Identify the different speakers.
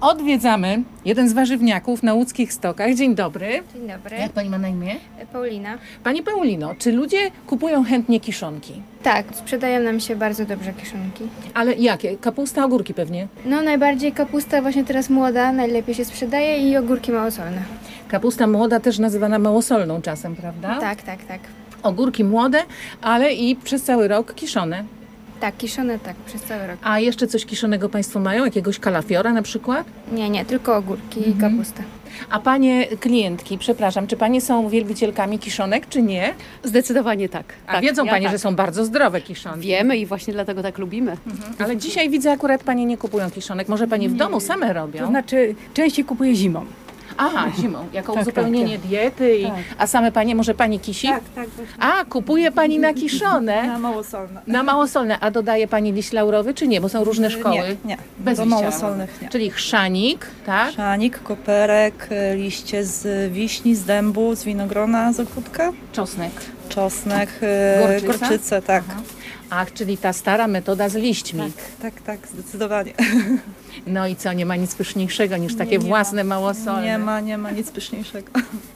Speaker 1: Odwiedzamy jeden z warzywniaków na łódzkich stokach. Dzień dobry.
Speaker 2: Dzień dobry.
Speaker 1: Jak pani ma na imię?
Speaker 2: Paulina.
Speaker 1: Pani Paulino, czy ludzie kupują chętnie kiszonki?
Speaker 2: Tak, sprzedają nam się bardzo dobrze kiszonki.
Speaker 1: Ale jakie? Kapusta, ogórki pewnie?
Speaker 2: No najbardziej kapusta właśnie teraz młoda, najlepiej się sprzedaje i ogórki małosolne.
Speaker 1: Kapusta młoda też nazywana małosolną czasem, prawda?
Speaker 2: Tak.
Speaker 1: Ogórki młode, ale i przez cały rok kiszone.
Speaker 2: Tak, kiszone tak, przez cały rok.
Speaker 1: A jeszcze coś kiszonego państwo mają? Jakiegoś kalafiora na przykład?
Speaker 2: Nie, tylko ogórki i kapusta.
Speaker 1: A panie klientki, przepraszam, czy panie są wielbicielkami kiszonek, czy nie?
Speaker 3: Zdecydowanie tak.
Speaker 1: A
Speaker 3: tak,
Speaker 1: wiedzą
Speaker 3: ja
Speaker 1: panie,
Speaker 3: tak.
Speaker 1: że są bardzo zdrowe kiszonki.
Speaker 3: Wiemy i właśnie dlatego tak lubimy.
Speaker 1: Ale dzisiaj widzę, akurat panie nie kupują kiszonek. Może panie w domu same robią?
Speaker 4: To znaczy, częściej kupuję zimą.
Speaker 1: Aha, zimą, jako
Speaker 4: Tak,
Speaker 1: uzupełnienie diety.
Speaker 4: Tak.
Speaker 1: A same panie, może pani kisi?
Speaker 4: tak.
Speaker 1: A, kupuje pani na kiszone.
Speaker 4: Na małosolne.
Speaker 1: Na małosolne. A dodaje pani liść laurowy, czy nie? Bo są różne szkoły.
Speaker 4: Nie.
Speaker 1: Bez
Speaker 4: Do
Speaker 1: liścia
Speaker 4: małosolnych
Speaker 1: laurowego.
Speaker 4: nie.
Speaker 1: Czyli chrzanik, tak?
Speaker 4: Szanik, koperek, liście z wiśni, z dębu, z winogrona, z ogródka,
Speaker 1: Czosnek.
Speaker 4: czosnek,
Speaker 1: Gorczyca?
Speaker 4: gorczycę, tak.
Speaker 1: Ach, czyli ta stara metoda z liśćmi.
Speaker 4: Tak, zdecydowanie.
Speaker 1: No i co, nie ma nic pyszniejszego niż takie
Speaker 4: Nie ma.
Speaker 1: własne małosolne.
Speaker 4: Nie ma nic pyszniejszego.